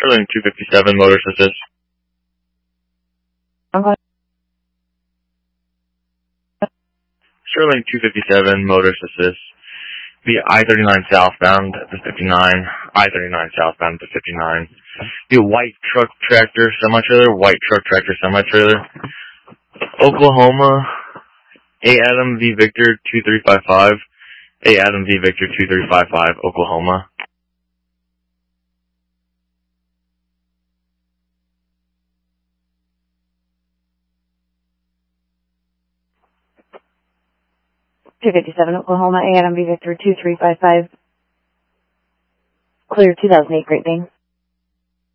Sterling 257, motorist assist. Sterling 257, motorist assist. Via I-39 southbound to 59, I-39 southbound to 59. Via white truck tractor semi-trailer, Oklahoma, A Adam V Victor 2355, A Adam V Victor 2355, Oklahoma. .257 Oklahoma, A Adam V Victor 2355. Clear 2008 Great Dane.